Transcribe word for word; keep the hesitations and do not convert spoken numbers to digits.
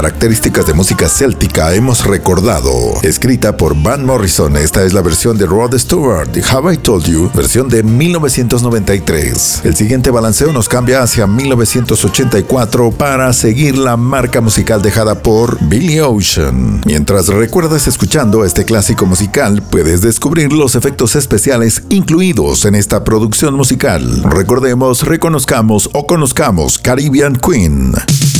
características de música céltica hemos recordado. Escrita por Van Morrison, esta es la versión de Rod Stewart, de Have I Told You, versión de mil novecientos noventa y tres. El siguiente balanceo nos cambia hacia mil novecientos ochenta y cuatro para seguir la marca musical dejada por Billy Ocean. Mientras recuerdas escuchando este clásico musical, puedes descubrir los efectos especiales incluidos en esta producción musical. Recordemos, reconozcamos o conozcamos Caribbean Queen.